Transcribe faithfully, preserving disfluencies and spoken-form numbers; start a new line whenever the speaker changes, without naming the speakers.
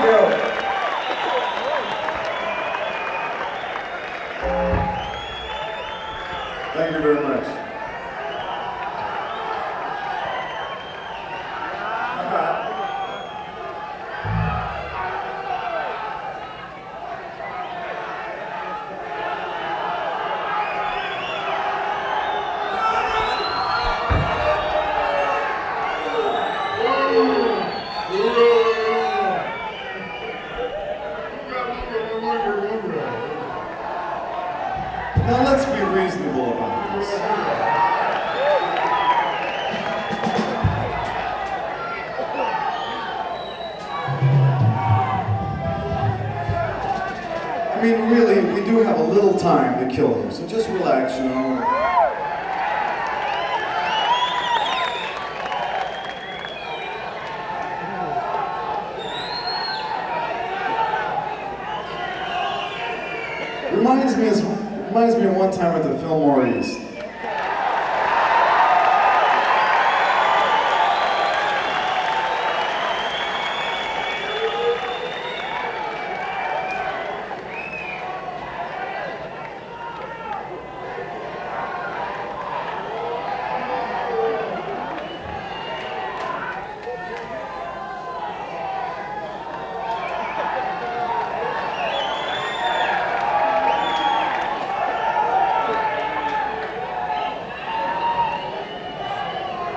you.
Thank you very much. Now let's be reasonable about this. I mean, really, we do have a little time to kill them, so just relax, you know. Reminds me, of, reminds me of one time at the Fillmore East.